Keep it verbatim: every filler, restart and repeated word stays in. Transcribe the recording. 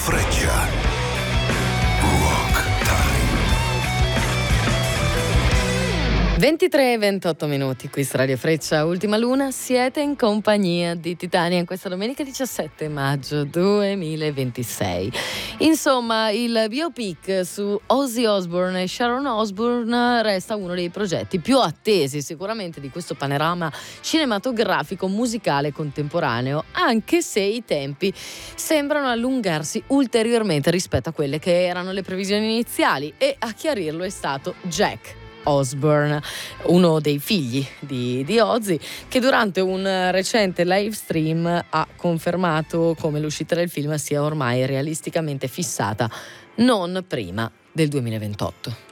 Freccia. Rock Time. ventitré e ventotto minuti, qui su Radio Freccia, Ultima Luna, siete in compagnia di Titania in questa domenica diciassette maggio duemilaventisei. Insomma, il biopic su Ozzy Osbourne e Sharon Osbourne resta uno dei progetti più attesi sicuramente di questo panorama cinematografico musicale contemporaneo, anche se i tempi sembrano allungarsi ulteriormente rispetto a quelle che erano le previsioni iniziali, e a chiarirlo è stato Jack Osbourne, uno dei figli di, di Ozzy, che durante un recente live stream ha confermato come l'uscita del film sia ormai realisticamente fissata non prima del duemilaventotto.